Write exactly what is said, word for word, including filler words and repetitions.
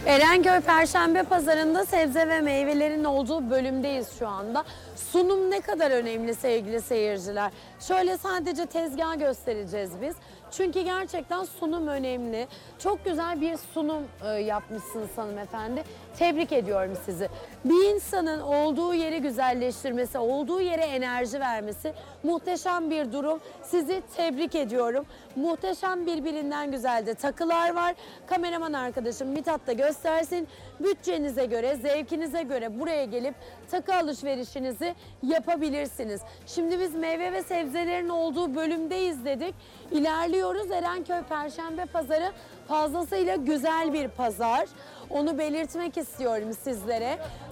Erenköy Perşembe Pazarı'nda sebze ve meyvelerin olduğu bölümdeyiz şu anda. Sunum ne kadar önemli sevgili seyirciler. Şöyle sadece tezgah göstereceğiz biz. Çünkü gerçekten sunum önemli. Çok güzel bir sunum e, yapmışsınız hanımefendi. Tebrik ediyorum sizi. Bir insanın olduğu yeri güzelleştirmesi, olduğu yere enerji vermesi muhteşem bir durum. Sizi tebrik ediyorum. Muhteşem birbirinden güzel de takılar var. Kameraman arkadaşım Mithat da göstersin. Bütçenize göre, zevkinize göre buraya gelip takı alışverişinizi yapabilirsiniz. Şimdi biz meyve ve sebzelerin olduğu bölümdeyiz dedik. İlerliyoruz. Erenköy Perşembe Pazarı fazlasıyla güzel bir pazar. Onu belirtmek istiyorum sizlere.